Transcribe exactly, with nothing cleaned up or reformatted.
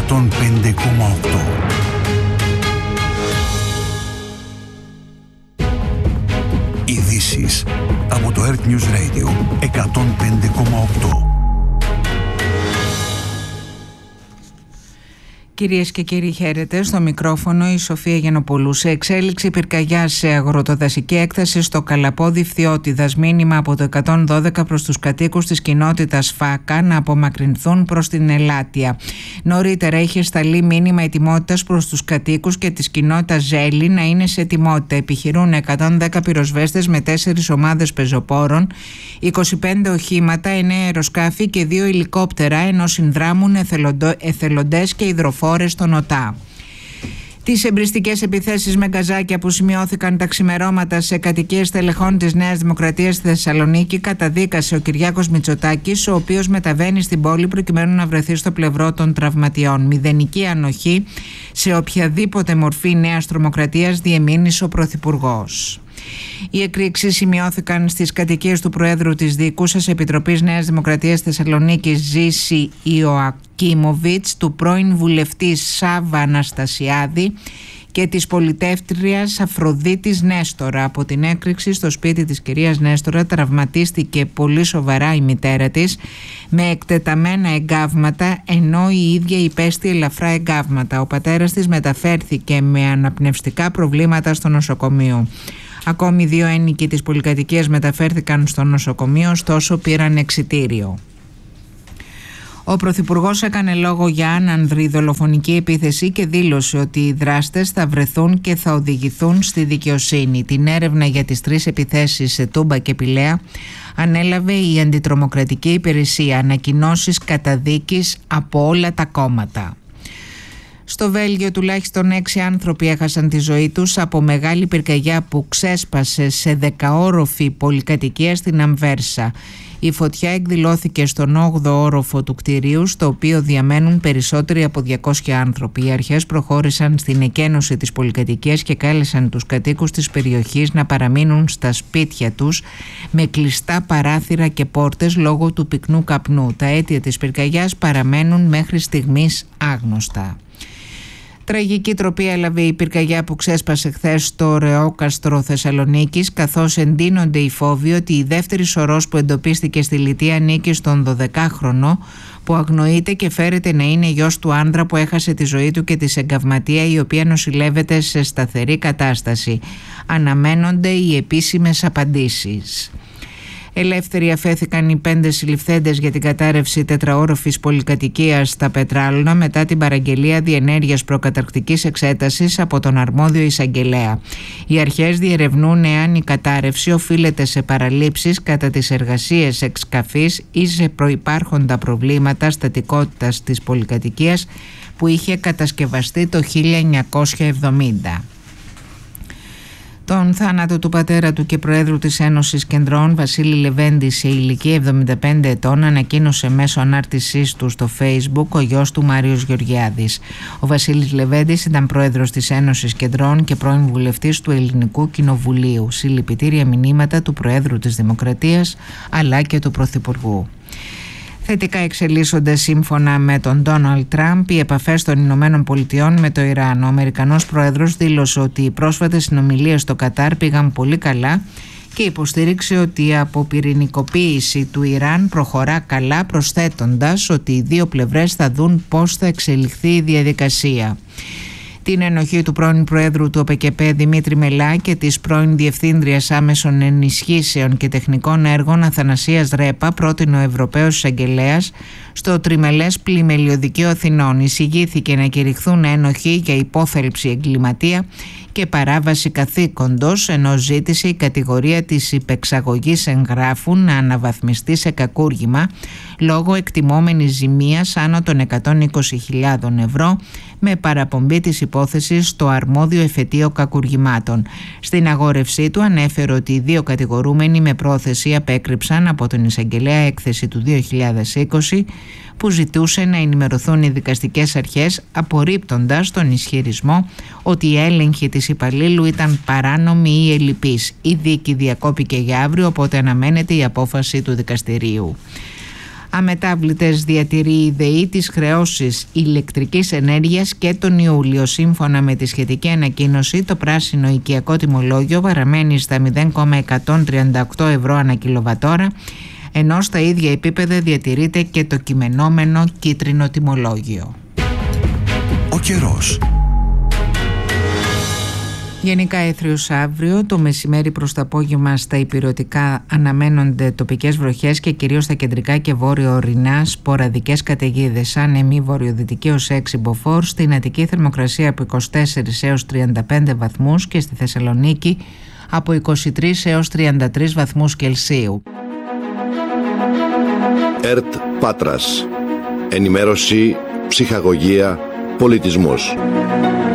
εκατόν πέντε κόμμα οκτώ. Ειδήσεις από το Earth News Radio εκατόν πέντε κόμμα οκτώ. Κυρίες και κύριοι, χαίρετε. Στο μικρόφωνο η Σοφία Γενοπολού. Σε εξέλιξη πυρκαγιά σε αγροτοδασική έκταση στο Καλαπόδι Φθιώτιδας. Μήνυμα από το εκατόν δώδεκα προς τους κατοίκους της κοινότητας Φάκα να απομακρυνθούν προς την Ελάτια. Νωρίτερα είχε σταλεί μήνυμα ετοιμότητας προς τους κατοίκους και της κοινότητας Ζέλη να είναι σε ετοιμότητα. Επιχειρούν εκατόν δέκα πυροσβέστες με τέσσερις ομάδες πεζοπόρων, είκοσι πέντε οχήματα, εννέα αεροσκάφη και δύο ελικόπτερα, ενώ συνδράμουν εθελοντές και υδροφόροι στον ΟΤΑ. Τις εμπριστικές επιθέσεις με γκαζάκια που σημειώθηκαν τα ξημερώματα σε κατοικίες τελεχών της Νέας Δημοκρατίας στη Θεσσαλονίκη καταδίκασε ο Κυριάκος Μητσοτάκης, ο οποίος μεταβαίνει στην πόλη προκειμένου να βρεθεί στο πλευρό των τραυματιών. Μηδενική ανοχή σε οποιαδήποτε μορφή νέας τρομοκρατίας, διεμήνυσε ο Πρωθυπουργός. Οι εκρήξεις σημειώθηκαν στις κατοικίες του Προέδρου της Διοικούσας Επιτροπής Νέας Δημοκρατίας Θεσσαλονίκης Ζήση Ιωακίμοβιτς, του πρώην βουλευτή Σάβα Αναστασιάδη και της πολιτεύτριας Αφροδίτης Νέστορα. Από την έκρηξη στο σπίτι της κυρίας Νέστορα τραυματίστηκε πολύ σοβαρά η μητέρα της με εκτεταμένα εγκάβματα, ενώ η ίδια υπέστη ελαφρά εγκάβματα. Ο πατέρας της μεταφέρθηκε με αναπνευστικά προβλήματα στο νοσοκομείο. Ακόμη δύο ένοικοι της πολυκατοικίας μεταφέρθηκαν στο νοσοκομείο, ωστόσο πήραν εξιτήριο. Ο Πρωθυπουργός έκανε λόγο για άνανδρη δολοφονική επίθεση και δήλωσε ότι οι δράστες θα βρεθούν και θα οδηγηθούν στη δικαιοσύνη. Την έρευνα για τις τρεις επιθέσεις σε Τούμπα και Πηλαία ανέλαβε η Αντιτρομοκρατική Υπηρεσία. Ανακοινώσεις καταδίκης από όλα τα κόμματα. Στο Βέλγιο τουλάχιστον έξι άνθρωποι έχασαν τη ζωή τους από μεγάλη πυρκαγιά που ξέσπασε σε δεκαόροφη πολυκατοικία στην Αμβέρσα. Η φωτιά εκδηλώθηκε στον όγδοο όροφο του κτηρίου, στο οποίο διαμένουν περισσότεροι από διακόσιοι άνθρωποι. Οι αρχές προχώρησαν στην εκένωση της πολυκατοικίας και κάλεσαν τους κατοίκους της περιοχής να παραμείνουν στα σπίτια τους με κλειστά παράθυρα και πόρτες λόγω του πυκνού καπνού. Τα αίτια της πυρκαγιάς παραμένουν μέχρι στιγμής άγνωστα. Τραγική τροπή έλαβε η πυρκαγιά που ξέσπασε χθες στο Ρεόκαστρο Θεσσαλονίκης, καθώς εντείνονται οι φόβοι ότι η δεύτερη σωρός που εντοπίστηκε στη Λιτία ανήκει στον δωδεκάχρονο που αγνοείται και φέρεται να είναι γιος του άνδρα που έχασε τη ζωή του και της εγκαυματία, η οποία νοσηλεύεται σε σταθερή κατάσταση. Αναμένονται οι επίσημες απαντήσεις. Ελεύθεροι αφέθηκαν οι πέντε συλληφθέντες για την κατάρρευση τετραόροφης πολυκατοικίας στα Πετράλωνα μετά την παραγγελία διενέργειας προκαταρκτικής εξέτασης από τον αρμόδιο εισαγγελέα. Οι αρχές διερευνούν εάν η κατάρρευση οφείλεται σε παραλήψεις κατά τις εργασίες εξκαφής ή σε προϋπάρχοντα προβλήματα στατικότητας της πολυκατοικίας που είχε κατασκευαστεί το χίλια εννιακόσια εβδομήντα. Τον θάνατο του πατέρα του και Προέδρου της Ένωσης Κεντρών, Βασίλη Λεβέντη, σε ηλικία εβδομήντα πέντε ετών, ανακοίνωσε μέσω ανάρτησής του στο Facebook ο γιος του Μάριος Γεωργιάδης. Ο Βασίλης Λεβέντης ήταν πρόεδρος της Ένωσης Κεντρών και πρώην βουλευτής του Ελληνικού Κοινοβουλίου. Συλληπιτήρια μηνύματα του Προέδρου της Δημοκρατίας αλλά και του Πρωθυπουργού. Θετικά εξελίσσονται σύμφωνα με τον Ντόναλντ Τραμπ οι επαφές των Ηνωμένων Πολιτειών με το Ιράν. Ο Αμερικανός Πρόεδρος δήλωσε ότι οι πρόσφατες συνομιλίες στο Κατάρ πήγαν πολύ καλά και υποστήριξε ότι η αποπυρηνικοποίηση του Ιράν προχωρά καλά, προσθέτοντας ότι οι δύο πλευρές θα δουν πώς θα εξελιχθεί η διαδικασία. Την ενοχή του πρώην Προέδρου του ΟΠΕΚΕΠΕ Δημήτρη Μελά και της πρώην Διευθύντριας Άμεσων Ενισχύσεων και Τεχνικών Έργων Αθανασίας Ρέπα πρότεινε ο Ευρωπαίος Εισαγγελέας στο τριμελές πλημελιωδικείο Αθηνών. Εισηγήθηκε να κηρυχθούν ένοχοι για υπόθελψη εγκληματία και παράβαση καθήκοντος, ενώ ζήτησε η κατηγορία της υπεξαγωγής εγγράφου να αναβαθμιστεί σε κακούργημα λόγω εκτιμόμενης ζημίας άνω των εκατόν είκοσι χιλιάδες ευρώ με παραπομπή της υπόθεσης στο αρμόδιο εφετείο κακουργημάτων. Στην αγόρευσή του ανέφερε ότι οι δύο κατηγορούμενοι με πρόθεση απέκρυψαν από τον εισαγγελέα έκθεση του δύο χιλιάδες είκοσι που ζητούσε να ενημερωθούν οι δικαστικές αρχές, απορρίπτοντας τον ισχυρισμό ότι η έλεγχη της υπαλλήλου ήταν παράνομη ή ελλειπής. Η δίκη διακόπηκε για αύριο, οπότε αναμένεται η απόφαση του δικαστηρίου. αμετάβλητες διατηρεί η ΔΕΗ τις χρεώσεις ηλεκτρικής ενέργειας και τον Ιούλιο. Σύμφωνα με τη σχετική ανακοίνωση, το πράσινο οικιακό τιμολόγιο παραμένει στα μηδέν κόμμα εκατόν τριάντα οκτώ ευρώ ανά κιλοβατόρα, ενώ στα ίδια επίπεδα διατηρείται και το κειμενόμενο κίτρινο τιμολόγιο. Ο καιρός. Γενικά έθριος αύριο, το μεσημέρι προς το απόγευμα στα ηπειρωτικά αναμένονται τοπικές βροχές και κυρίως στα κεντρικά και βόρειο-ορεινά σποραδικές καταιγίδες. Άνεμοι βορειοδυτική ως έξι μποφόρ, στην Αττική θερμοκρασία από είκοσι τέσσερις έως τριάντα πέντε βαθμούς και στη Θεσσαλονίκη από είκοσι τρεις έως τριάντα τρεις βαθμούς Κελσίου. ΕΡΤ Πάτρας. Ενημέρωση, ψυχαγωγία, πολιτισμός.